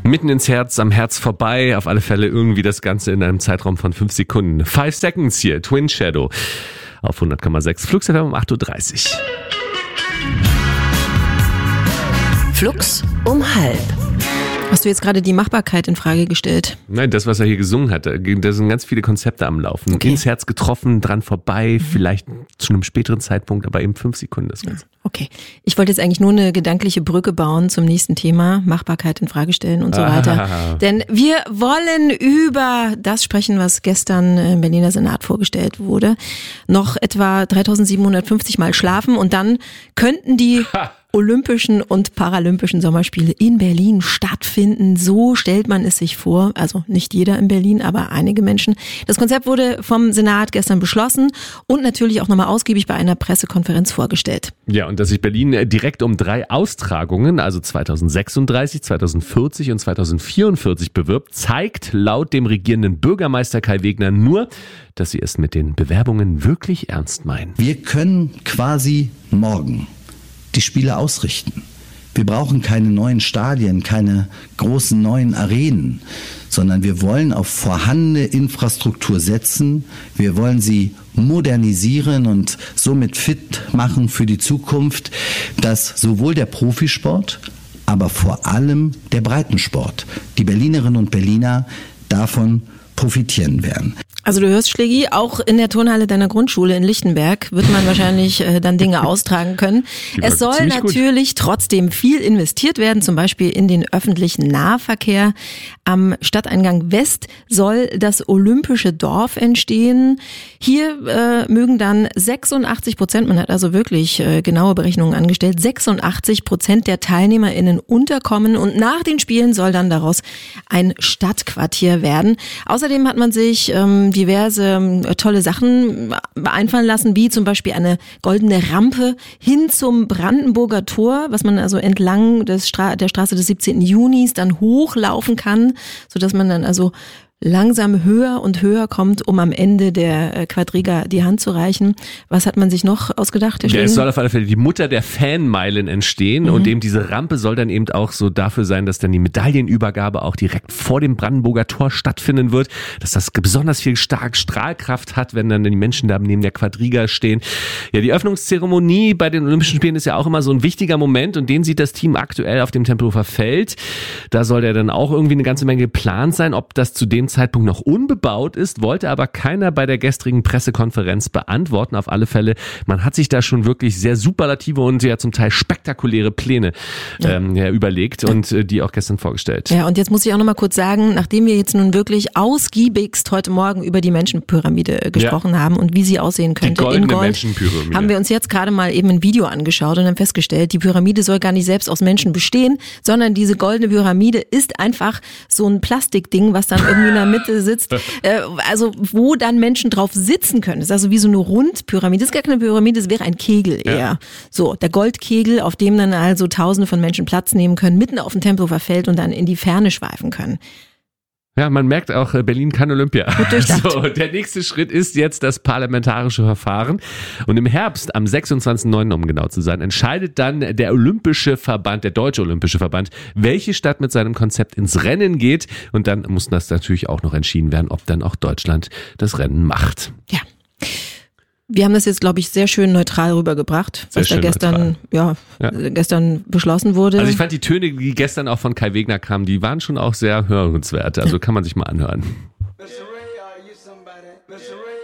Mitten ins Herz, am Herz vorbei, auf alle Fälle irgendwie das Ganze in einem Zeitraum von 5 Sekunden. 5 Seconds hier, Twin Shadow auf 100,6. Flux FM um 8.30 Uhr. Flux um 12:30. Hast du jetzt gerade die Machbarkeit in Frage gestellt? Nein, das, was er hier gesungen hat, da sind ganz viele Konzepte am Laufen. Okay. Ins Herz getroffen, dran vorbei, vielleicht zu einem späteren Zeitpunkt, aber eben 5 Sekunden das Ganze. Okay. Ich wollte jetzt eigentlich nur eine gedankliche Brücke bauen zum nächsten Thema, Machbarkeit in Frage stellen und so weiter. Denn wir wollen über das sprechen, was gestern im Berliner Senat vorgestellt wurde. Noch etwa 3750 Mal schlafen und dann könnten die Olympischen und Paralympischen Sommerspiele in Berlin stattfinden. So stellt man es sich vor. Also nicht jeder in Berlin, aber einige Menschen. Das Konzept wurde vom Senat gestern beschlossen und natürlich auch nochmal ausgiebig bei einer Pressekonferenz vorgestellt. Ja, und dass sich Berlin direkt um 3 Austragungen, also 2036, 2040 und 2044 bewirbt, zeigt laut dem regierenden Bürgermeister Kai Wegner nur, dass sie es mit den Bewerbungen wirklich ernst meinen. Wir können quasi morgen die Spiele ausrichten. Wir brauchen keine neuen Stadien, keine großen neuen Arenen, sondern wir wollen auf vorhandene Infrastruktur setzen. Wir wollen sie modernisieren und somit fit machen für die Zukunft, dass sowohl der Profisport, aber vor allem der Breitensport, die Berlinerinnen und Berliner davon profitieren werden. Also du hörst, Schlägi, auch in der Turnhalle deiner Grundschule in Lichtenberg wird man wahrscheinlich dann Dinge austragen können. Es soll natürlich trotzdem viel investiert werden, zum Beispiel in den öffentlichen Nahverkehr. Am Stadteingang West soll das Olympische Dorf entstehen. Hier mögen dann 86%, man hat also wirklich genaue Berechnungen angestellt, 86% der TeilnehmerInnen unterkommen und nach den Spielen soll dann daraus ein Stadtquartier werden. Außerdem hat man sich diverse tolle Sachen einfallen lassen, wie zum Beispiel eine goldene Rampe hin zum Brandenburger Tor, was man also entlang der Straße des 17. Junis dann hochlaufen kann, sodass man dann also langsam höher und höher kommt, um am Ende der Quadriga die Hand zu reichen. Was hat man sich noch ausgedacht? Ja, es soll auf alle Fälle die Mutter der Fanmeilen entstehen und eben diese Rampe soll dann eben auch so dafür sein, dass dann die Medaillenübergabe auch direkt vor dem Brandenburger Tor stattfinden wird, dass das besonders viel Strahlkraft hat, wenn dann die Menschen da neben der Quadriga stehen. Ja, die Öffnungszeremonie bei den Olympischen Spielen ist ja auch immer so ein wichtiger Moment und den sieht das Team aktuell auf dem Tempelhofer Feld. Da soll der dann auch irgendwie eine ganze Menge geplant sein. Ob das zu dem Zeitpunkt noch unbebaut ist, wollte aber keiner bei der gestrigen Pressekonferenz beantworten. Auf alle Fälle, man hat sich da schon wirklich sehr superlative und ja zum Teil spektakuläre Pläne überlegt und die auch gestern vorgestellt. Ja, und jetzt muss ich auch noch mal kurz sagen, nachdem wir jetzt nun wirklich ausgiebigst heute Morgen über die Menschenpyramide gesprochen haben und wie sie aussehen könnte in Gold, haben wir uns jetzt gerade mal eben ein Video angeschaut und haben festgestellt, die Pyramide soll gar nicht selbst aus Menschen bestehen, sondern diese goldene Pyramide ist einfach so ein Plastikding, was dann irgendwie in der Mitte sitzt, also wo dann Menschen drauf sitzen können. Das ist also wie so eine Rundpyramide. Das ist gar keine Pyramide, das wäre ein Kegel eher. Ja. So, der Goldkegel, auf dem dann also Tausende von Menschen Platz nehmen können, mitten auf dem Tempelhofer Feld und dann in die Ferne schweifen können. Ja, man merkt auch, Berlin kann Olympia. Gut durchdacht. So, der nächste Schritt ist jetzt das parlamentarische Verfahren. Und im Herbst, am 26.09., um genau zu sein, entscheidet dann der Olympische Verband, der Deutsche Olympische Verband, welche Stadt mit seinem Konzept ins Rennen geht. Und dann muss das natürlich auch noch entschieden werden, ob dann auch Deutschland das Rennen macht. Ja. Wir haben das jetzt, glaube ich, sehr schön neutral rübergebracht, was da gestern beschlossen wurde. Also ich fand die Töne, die gestern auch von Kai Wegner kamen, die waren schon auch sehr hörenswert. Also kann man sich mal anhören.